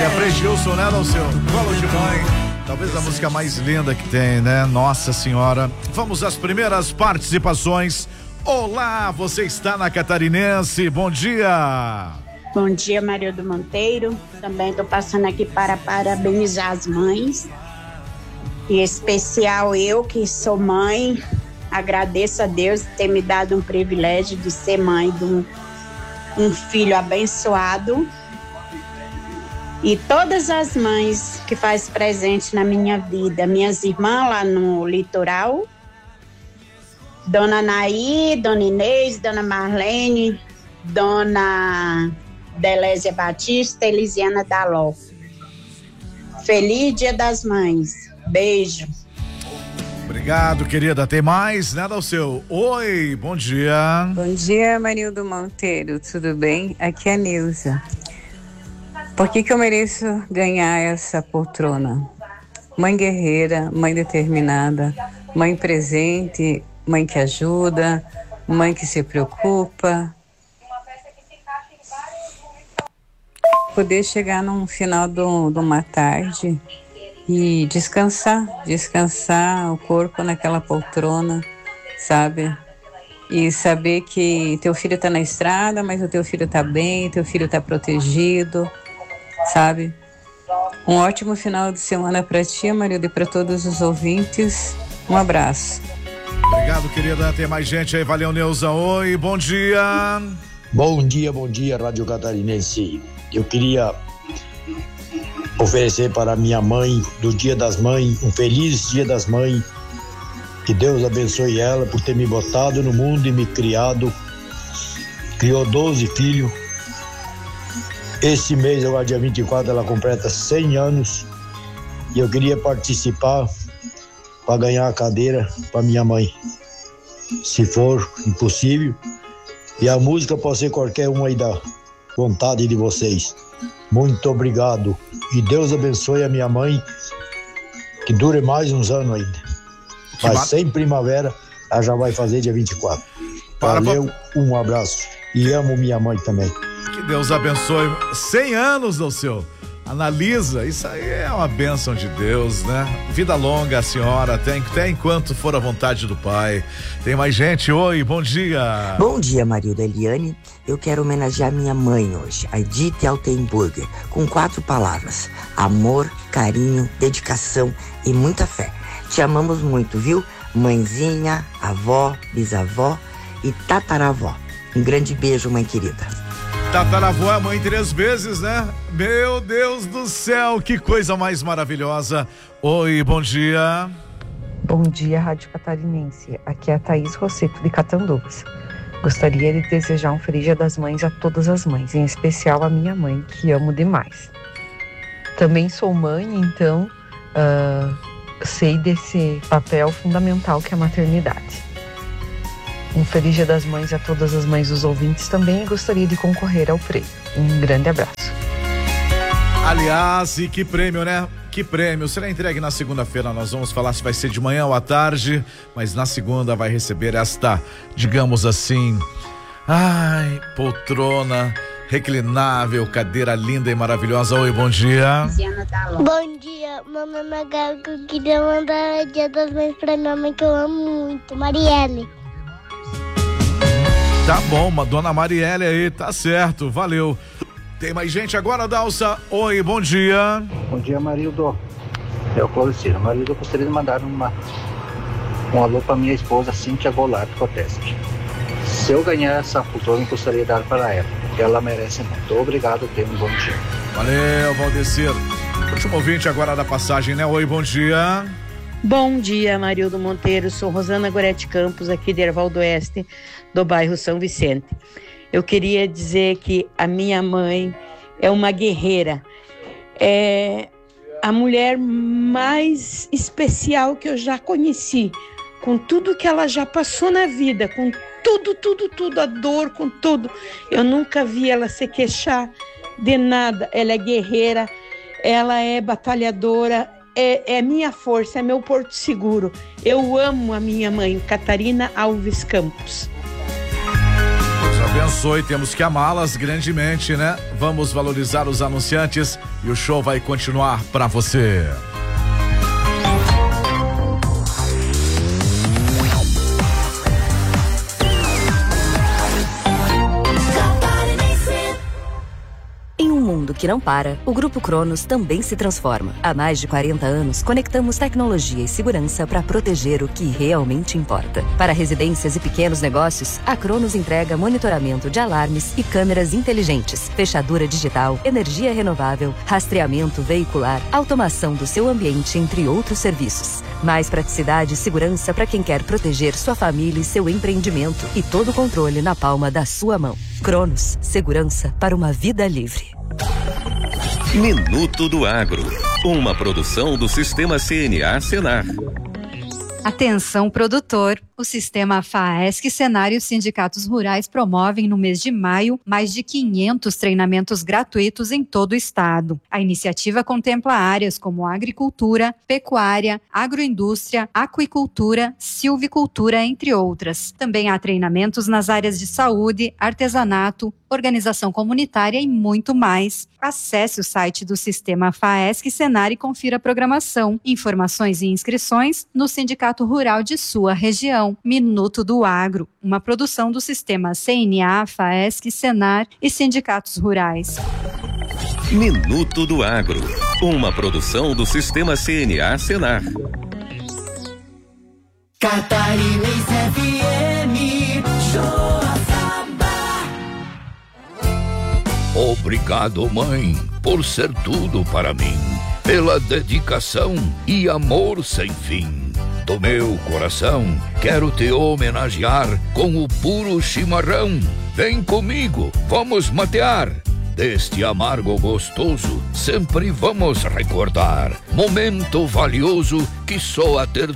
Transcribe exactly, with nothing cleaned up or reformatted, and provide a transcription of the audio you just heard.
É Frejilson, né, Dalceu? Colo de mãe. Talvez a música mais linda que tem, né? Nossa Senhora. Vamos às primeiras participações. Olá, você está na Catarinense. Bom dia. Bom dia, Marildo Monteiro. Também estou passando aqui para parabenizar as mães. Em especial eu, que sou mãe. Agradeço a Deus ter me dado um privilégio de ser mãe de um, um filho abençoado. E todas as mães que faz presente na minha vida, minhas irmãs lá no litoral, Dona Naí, Dona Inês, Dona Marlene, Dona Delésia Batista, Elisiana Daló. Feliz Dia das Mães. Beijo. Obrigado, querida. Tem mais, né, Dalceu? Oi, bom dia. Bom dia, Marildo Monteiro. Tudo bem? Aqui é a Nilza. Por que que eu mereço ganhar essa poltrona? Mãe guerreira, mãe determinada, mãe presente, mãe que ajuda, mãe que se preocupa. Poder chegar num final de uma tarde e descansar, descansar o corpo naquela poltrona, sabe? E saber que teu filho tá na estrada, mas o teu filho tá bem, teu filho tá protegido, sabe? Um ótimo final de semana para ti, Marildo, e para todos os ouvintes. Um abraço. Obrigado, querida. Tem mais gente aí. Valeu, Neuza. Oi, bom dia. Bom dia, bom dia, Rádio Catarinense. Eu queria oferecer para minha mãe, do Dia das Mães, um feliz Dia das Mães. Que Deus abençoe ela por ter me botado no mundo e me criado. Criou doze filhos. Esse mês, agora dia vinte e quatro, ela completa cem anos. E eu queria participar para ganhar a cadeira para minha mãe. Se for impossível. E a música pode ser qualquer uma aí da vontade de vocês. Muito obrigado. E Deus abençoe a minha mãe, que dure mais uns anos ainda. Mas sem primavera, ela já vai fazer dia vinte e quatro. Valeu, um abraço. E amo minha mãe também. Que Deus abençoe. cem anos, Dalceu. Analisa, isso aí é uma bênção de Deus, né? Vida longa a senhora, até, até enquanto for a vontade do Pai. Tem mais gente? Oi, bom dia. Bom dia, Marilda Eliane. Eu quero homenagear minha mãe hoje, a Edith Altenburger, com quatro palavras: amor, carinho, dedicação e muita fé. Te amamos muito, viu? Mãezinha, avó, bisavó e tataravó. Um grande beijo, mãe querida. Tataravó é mãe três vezes, né? Meu Deus do céu, que coisa mais maravilhosa. Oi, bom dia. Bom dia, Rádio Catarinense. Aqui é a Thaís Rosseto de Catanduvas. Gostaria de desejar um feliz Dia das Mães a todas as mães, em especial a minha mãe, que amo demais. Também sou mãe, então uh, sei desse papel fundamental que é a maternidade. Um feliz Dia das Mães a todas as mães dos ouvintes também, e gostaria de concorrer ao prêmio. Um grande abraço. Aliás, e que prêmio, né? Que prêmio. Será entregue na segunda-feira. Nós vamos falar se vai ser de manhã ou à tarde, mas na segunda vai receber esta, digamos assim, ai, poltrona reclinável, cadeira linda e maravilhosa. Oi, bom dia. Bom dia, mamãe Magal, que eu queria mandar Dia das Mães pra minha mãe, que eu amo muito, Marielle. Tá bom, dona Marielle aí, tá certo, valeu. Tem mais gente agora, Dalça? Oi, bom dia. Bom dia, Marildo. É o Claudicino. Marildo, eu gostaria de mandar uma, um alô pra minha esposa, Cíntia Goulart Proteste. Se eu ganhar essa poltrona, eu gostaria de dar para ela, porque ela merece muito. Obrigado, tenha um bom dia. Valeu, Valdecir. Último ouvinte agora da passagem, né? Oi, bom dia. Bom dia, Marildo Monteiro. Sou Rosana Gorete Campos, aqui de Erval do Oeste, do bairro São Vicente. Eu queria dizer que a minha mãe é uma guerreira. É a mulher mais especial que eu já conheci. Com tudo que ela já passou na vida, com tudo, tudo, tudo, a dor, com tudo. Eu nunca vi ela se queixar de nada. Ela é guerreira, ela é batalhadora, é, é minha força, é meu porto seguro. Eu amo a minha mãe, Catarina Alves Campos. Todos Deus abençoe, temos que amá-las grandemente, né? Vamos valorizar os anunciantes e o show vai continuar pra você. Em um mundo que não para, o Grupo Cronos também se transforma. Há mais de quarenta anos, conectamos tecnologia e segurança para proteger o que realmente importa. Para residências e pequenos negócios, a Cronos entrega monitoramento de alarmes e câmeras inteligentes, fechadura digital, energia renovável, rastreamento veicular, automação do seu ambiente, entre outros serviços. Mais praticidade e segurança para quem quer proteger sua família e seu empreendimento, e todo o controle na palma da sua mão. Cronos, segurança para uma vida livre. Minuto do Agro, uma produção do Sistema C N A Senar. Atenção, produtor! O Sistema FAESC, Senar e os sindicatos rurais promovem no mês de maio mais de quinhentos treinamentos gratuitos em todo o estado. A iniciativa contempla áreas como agricultura, pecuária, agroindústria, aquicultura, silvicultura, entre outras. Também há treinamentos nas áreas de saúde, artesanato, organização comunitária e muito mais. Acesse o site do Sistema FAESC Senar e confira a programação. Informações e inscrições no Sindicato Rural de sua região. Minuto do Agro, uma produção do Sistema C N A, FAESC, Senar e sindicatos rurais. Minuto do Agro, uma produção do Sistema C N A Senar. Catarinense F M, Obrigado, mãe, por ser tudo para mim, pela dedicação e amor sem fim. Do meu coração, quero te homenagear com o puro chimarrão. Vem comigo, vamos matear. Deste amargo gostoso, sempre vamos recordar. Momento valioso que só a ter